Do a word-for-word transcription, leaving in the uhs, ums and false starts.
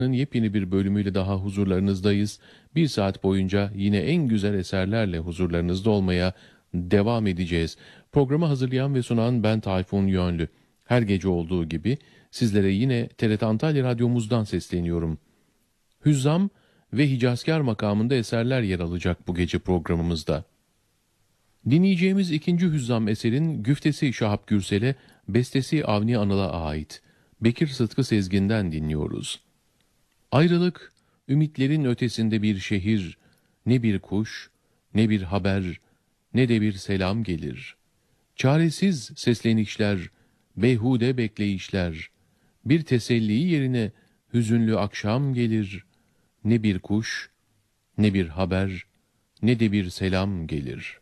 Yepyeni bir bölümüyle daha huzurlarınızdayız. Bir saat boyunca yine en güzel eserlerle huzurlarınızda olmaya devam edeceğiz. Programı hazırlayan ve sunan ben Tayfun Yönlü. Her gece olduğu gibi sizlere yine T R T Antalya Radyomuzdan sesleniyorum. Hüzzam ve Hicazkar makamında eserler yer alacak bu gece programımızda. Dinleyeceğimiz ikinci Hüzzam eserin güftesi Şahap Gürsel'e, bestesi Avni Anıl'a ait. Bekir Sıtkı Sezgin'den dinliyoruz. Ayrılık, ümitlerin ötesinde bir şehir, ne bir kuş, ne bir haber, ne de bir selam gelir. Çaresiz seslenişler, beyhude bekleyişler, bir teselli yerine hüzünlü akşam gelir. Ne bir kuş, ne bir haber, ne de bir selam gelir.